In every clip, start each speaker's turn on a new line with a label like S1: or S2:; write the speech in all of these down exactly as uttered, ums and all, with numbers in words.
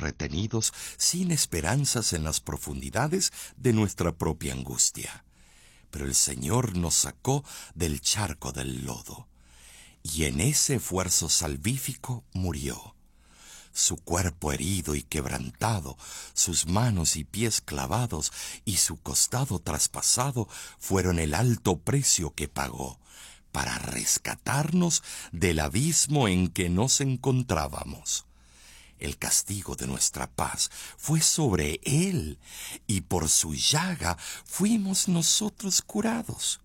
S1: retenidos sin esperanzas en las profundidades de nuestra propia angustia. Pero el Señor nos sacó del charco del lodo, y en ese esfuerzo salvífico murió. Su cuerpo herido y quebrantado, sus manos y pies clavados y su costado traspasado fueron el alto precio que pagó para rescatarnos del abismo en que nos encontrábamos. El castigo de nuestra paz fue sobre él, y por su llaga fuimos nosotros curados.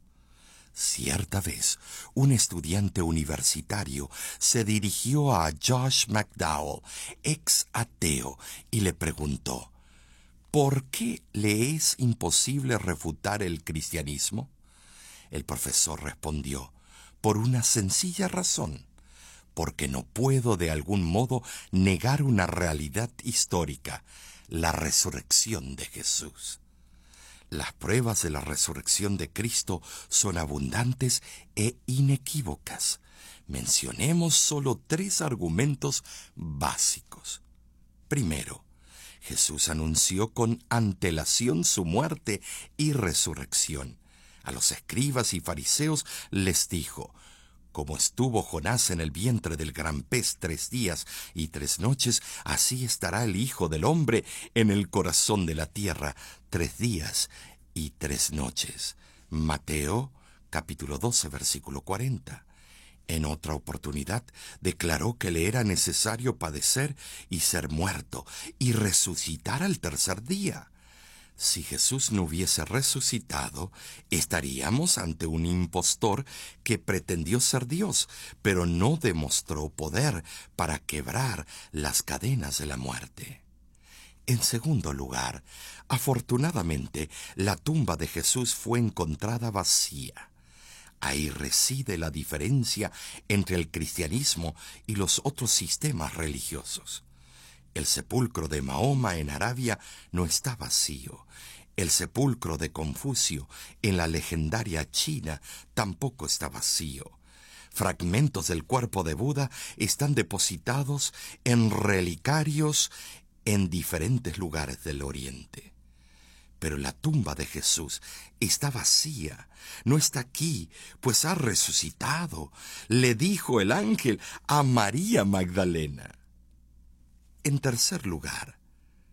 S1: Cierta vez, un estudiante universitario se dirigió a Josh McDowell, ex ateo, y le preguntó: ¿por qué le es imposible refutar el cristianismo? El profesor respondió: por una sencilla razón, porque no puedo de algún modo negar una realidad histórica, la resurrección de Jesús. Las pruebas de la resurrección de Cristo son abundantes e inequívocas. Mencionemos solo tres argumentos básicos. Primero, Jesús anunció con antelación su muerte y resurrección. A los escribas y fariseos les dijo: como estuvo Jonás en el vientre del gran pez tres días y tres noches, así estará el Hijo del Hombre en el corazón de la tierra tres días y tres noches. Mateo, capítulo doce, versículo cuarenta. En otra oportunidad declaró que le era necesario padecer y ser muerto y resucitar al tercer día. Si Jesús no hubiese resucitado, estaríamos ante un impostor que pretendió ser Dios, pero no demostró poder para quebrar las cadenas de la muerte. En segundo lugar, afortunadamente, la tumba de Jesús fue encontrada vacía. Ahí reside la diferencia entre el cristianismo y los otros sistemas religiosos. El sepulcro de Mahoma en Arabia no está vacío. El sepulcro de Confucio en la legendaria China tampoco está vacío. Fragmentos del cuerpo de Buda están depositados en relicarios en diferentes lugares del Oriente. Pero la tumba de Jesús está vacía, no está aquí, pues ha resucitado, le dijo el ángel a María Magdalena. En tercer lugar,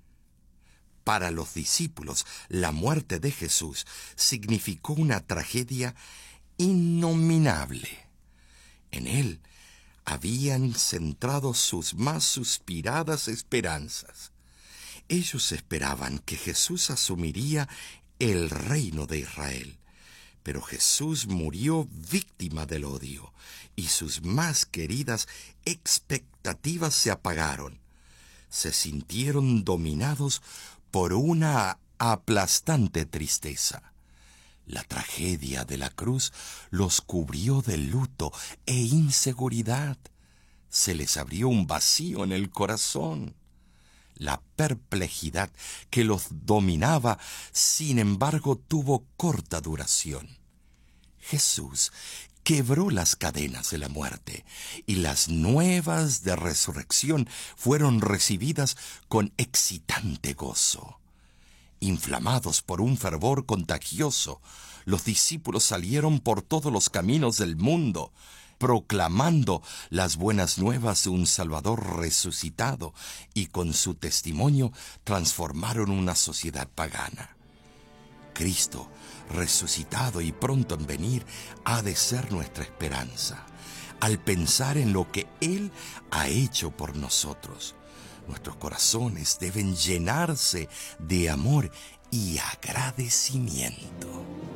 S1: para los discípulos, la muerte de Jesús significó una tragedia innominable. En él habían centrado sus más suspiradas esperanzas. Ellos esperaban que Jesús asumiría el reino de Israel. Pero Jesús murió víctima del odio, y sus más queridas expectativas se apagaron. Se sintieron dominados por una aplastante tristeza. La tragedia de la cruz los cubrió de luto e inseguridad. Se les abrió un vacío en el corazón. La perplejidad que los dominaba, sin embargo, tuvo corta duración. Jesús quebró las cadenas de la muerte, y las nuevas de resurrección fueron recibidas con excitante gozo. Inflamados por un fervor contagioso, los discípulos salieron por todos los caminos del mundo, proclamando las buenas nuevas de un Salvador resucitado, y con su testimonio transformaron una sociedad pagana. Cristo, resucitado y pronto en venir, ha de ser nuestra esperanza. Al pensar en lo que Él ha hecho por nosotros, nuestros corazones deben llenarse de amor y agradecimiento.